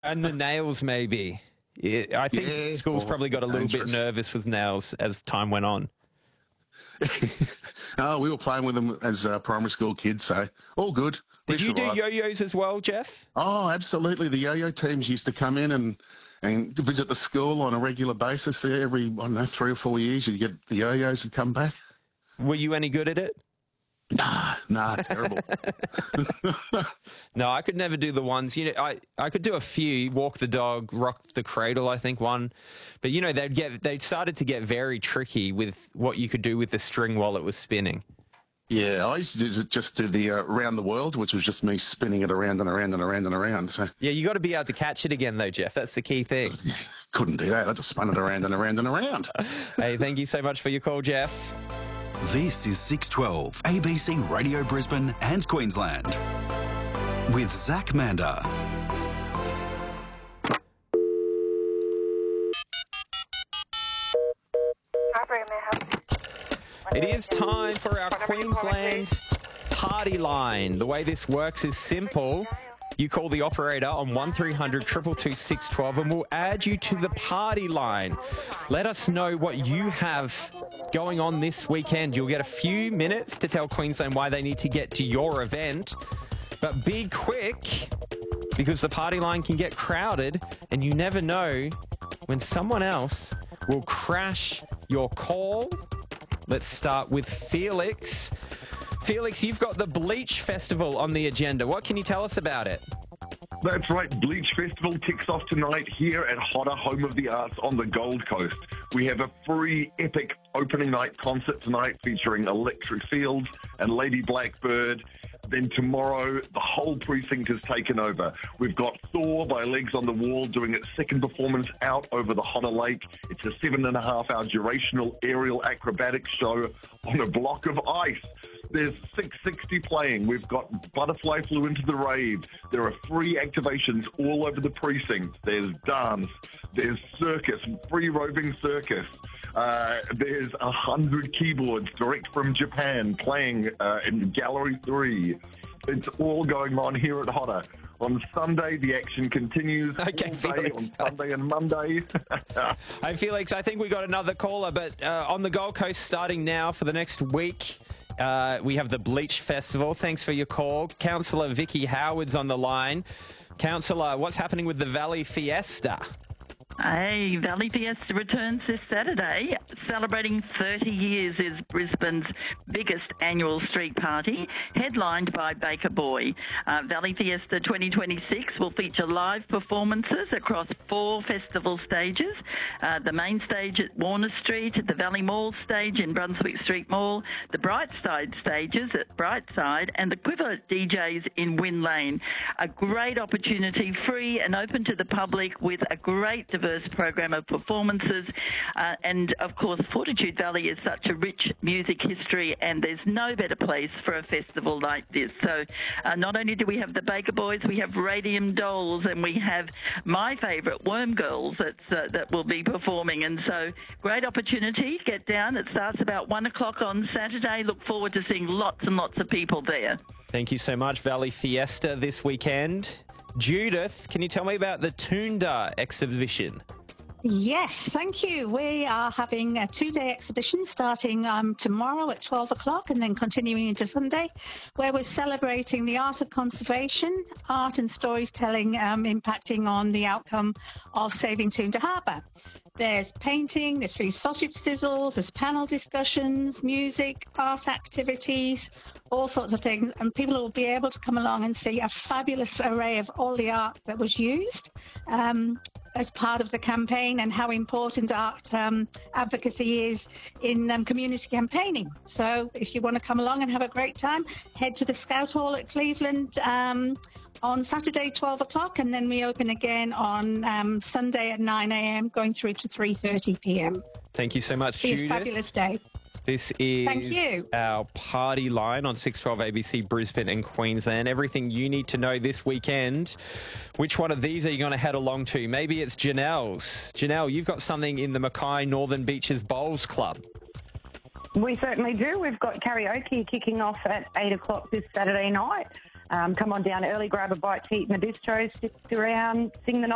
And the nails, maybe. I think school's probably got a little bit nervous with nails as time went on. Oh, we were playing with them as primary school kids, so all good. Did you do yo-yos as well, Jeff? Oh, absolutely. The yo-yo teams used to come in and visit the school on a regular basis. Every, 3 or 4 years, you'd get the yo-yos to come back. Were you any good at it? Nah, terrible. No, I could never do the ones. I could do a few, walk the dog, rock the cradle, I think one. But, they started to get very tricky with what you could do with the string while it was spinning. Yeah, I used to just do the around the world, which was just me spinning it around and around and around and around. So yeah, you got to be able to catch it again, though, Jeff. That's the key thing. Couldn't do that. I just spun it around and around and around. Hey, thank you so much for your call, Jeff. This is 612 ABC Radio Brisbane and Queensland with Zach Mander. It is time for our Queensland party line. The way this works is simple. You call the operator on 1300 222 612 and we'll add you to the party line. Let us know what you have going on this weekend. You'll get a few minutes to tell Queensland why they need to get to your event. But be quick, because the party line can get crowded and you never know when someone else will crash your call. Let's start with Felix. Felix, you've got the Bleach Festival on the agenda. What can you tell us about it? That's right. Bleach Festival kicks off tonight here at Hodder, Home of the Arts on the Gold Coast. We have a free epic opening night concert tonight featuring Electric Fields and Lady Blackbird. Then tomorrow, the whole precinct is taken over. We've got Thor by Legs on the Wall doing its second performance out over the Hodder Lake. It's a 7.5-hour durational aerial acrobatics show on a block of ice. There's 660 playing. We've got Butterfly Flew into the Rave. There are free activations all over the precinct. There's dance. There's circus, free roving circus. There's 100 keyboards direct from Japan playing in Gallery 3. It's all going on here at Hodder. On Sunday, the action continues all day on Sunday and Monday. Hey, Felix, I think we got another caller, but on the Gold Coast starting now for the next week, we have the Bleach Festival. Thanks for your call. Councillor Vicky Howard's on the line. Councillor, what's happening with the Valley Fiesta? Hey, Valley Fiesta returns this Saturday. Celebrating 30 years is Brisbane's biggest annual street party, headlined by Baker Boy. Valley Fiesta 2026 will feature live performances across 4 festival stages. The main stage at Warner Street, the Valley Mall stage in Brunswick Street Mall, the Brightside stages at Brightside, and the Quiver DJs in Wynn Lane. A great opportunity, free and open to the public, with a great diverse program of performances. And, of course, Fortitude Valley is such a rich music history, and there's no better place for a festival like this. So not only do we have the Baker Boys, we have Radium Dolls, and we have my favourite, Worm Girls, that will be performing. And so great opportunity. Get down. It starts about 1 o'clock on Saturday. Look forward to seeing lots and lots of people there. Thank you so much. Valley Fiesta this weekend. Judith, can you tell me about the Toondah exhibition? Yes, thank you. We are having a 2-day exhibition starting tomorrow at 12 o'clock and then continuing into Sunday, where we're celebrating the art of conservation, art and storytelling impacting on the outcome of saving Toondah Harbour. There's painting, there's free sausage sizzles, there's panel discussions, music, art activities, all sorts of things, and people will be able to come along and see a fabulous array of all the art that was used as part of the campaign, and how important art advocacy is in community campaigning. So if you want to come along and have a great time, head to the Scout Hall at Cleveland on Saturday, 12 o'clock, and then we open again on Sunday at 9 a.m, going through to 3:30 p.m. Thank you so much, Judith. It's a fabulous day. This is our party line on 612 ABC Brisbane and Queensland. Everything you need to know this weekend. Which one of these are you going to head along to? Maybe it's Janelle's. Janelle, you've got something in the Mackay Northern Beaches Bowls Club. We certainly do. We've got karaoke kicking off at 8 o'clock this Saturday night. Come on down early, grab a bite to eat in the bistro, sit around, sing the night.